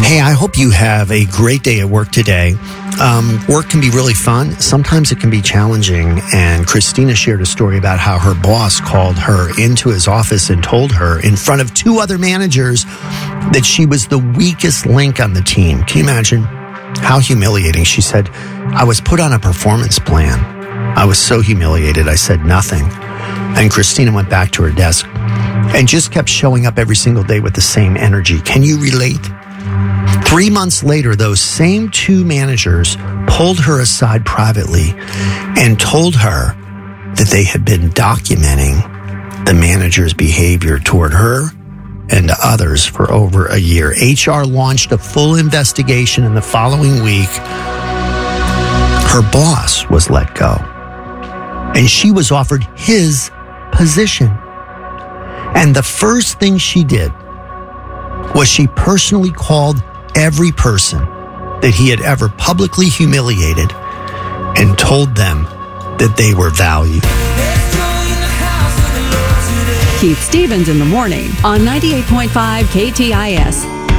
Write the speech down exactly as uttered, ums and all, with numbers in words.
Hey, I hope you have a great day at work today. Um, work can be really fun. Sometimes it can be challenging. And Christina shared a story about how her boss called her into his office and told her in front of two other managers that she was the weakest link on the team. Can you imagine how humiliating? She said, I was put on a performance plan. I was so humiliated. I said nothing. And Christina went back to her desk and just kept showing up every single day with the same energy. Can you relate? Three months later, those same two managers pulled her aside privately and told her that they had been documenting the manager's behavior toward her and others for over a year. H R launched a full investigation, and the following week, her boss was let go, and she was offered his position. And the first thing she did was she personally called every person that he had ever publicly humiliated and told them that they were valued. Keith Stevens in the morning on ninety-eight point five K T I S.